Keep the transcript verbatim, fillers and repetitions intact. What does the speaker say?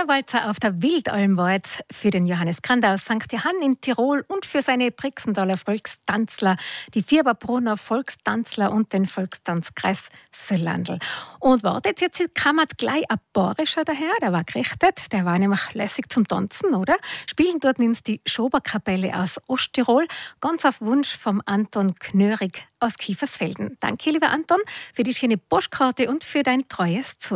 Feuerwalzer auf der Wildalmwald für den Johannes Grandau aus Sankt Johann in Tirol und für seine Brixendaler Volkstanzler, die Fieberbrunner Volkstanzler und den Volkstanzkreis Söllandl. Und wartet, jetzt kam jetzt gleich ein bayerischer daher, der war gerichtet, der war nämlich lässig zum Tanzen, oder? Spielen dort ins die Schoberkapelle aus Osttirol, ganz auf Wunsch vom Anton Knörig aus Kiefersfelden. Danke, lieber Anton, für die schöne Postkarte und für dein treues Zuhören.